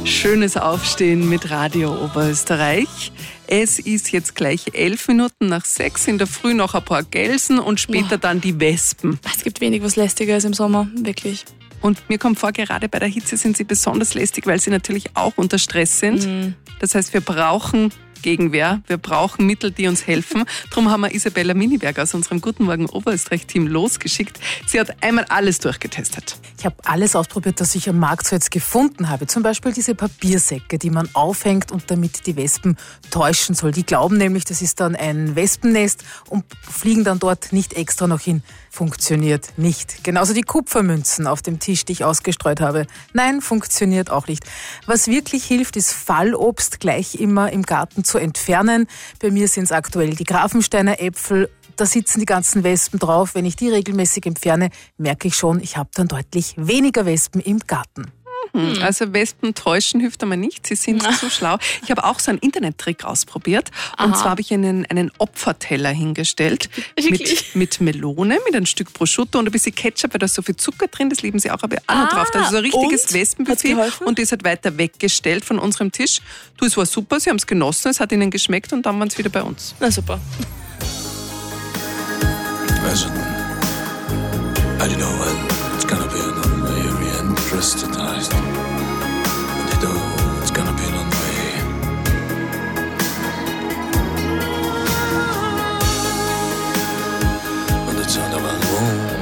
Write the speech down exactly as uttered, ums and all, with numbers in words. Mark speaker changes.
Speaker 1: Schönes Aufstehen mit Radio Oberösterreich. Es ist jetzt gleich elf Minuten nach sechs, in der Früh noch ein paar Gelsen und später oh. dann die Wespen.
Speaker 2: Es gibt wenig was Lästiges im Sommer, wirklich.
Speaker 1: Und mir kommt vor, gerade bei der Hitze sind sie besonders lästig, weil sie natürlich auch unter Stress sind. Mm. Das heißt, wir brauchen Gegenwehr, wir brauchen Mittel, die uns helfen. Darum haben wir Isabella Miniberg aus unserem Guten Morgen Oberösterreich-Team losgeschickt. Sie hat einmal alles durchgetestet.
Speaker 3: Ich habe alles ausprobiert, das ich am Markt so jetzt gefunden habe. Zum Beispiel diese Papiersäcke, die man aufhängt und damit die Wespen täuschen soll. Die glauben nämlich, das ist dann ein Wespennest und fliegen dann dort nicht extra noch hin. Funktioniert nicht. Genauso die Kupfermünzen auf dem Tisch, die ich ausgestreut habe. Nein, funktioniert auch nicht. Was wirklich hilft, ist Fallobst gleich immer im Garten zu entfernen. Bei mir sind es aktuell die Grafensteiner Äpfel. Da sitzen die ganzen Wespen drauf. Wenn ich die regelmäßig entferne, merke ich schon, ich habe dann deutlich weniger Wespen im Garten.
Speaker 1: Mhm. Also Wespen täuschen hilft einmal nicht, sie sind Ach. so schlau. Ich habe auch so einen Internet-Trick ausprobiert. Aha. Und zwar habe ich einen, einen Opferteller hingestellt mit, mit Melone, mit ein Stück Prosciutto und ein bisschen Ketchup, weil da ist so viel Zucker drin, das lieben sie auch, aber auch noch
Speaker 2: ah,
Speaker 1: drauf. Also so ein richtiges Wespenbuffet und das hat weiter weggestellt von unserem Tisch. Du, es war super, sie haben es genossen, es hat ihnen geschmeckt und dann waren sie wieder bei uns.
Speaker 2: Na super.
Speaker 4: Imagine, I don't know when it's gonna be another very interesting night.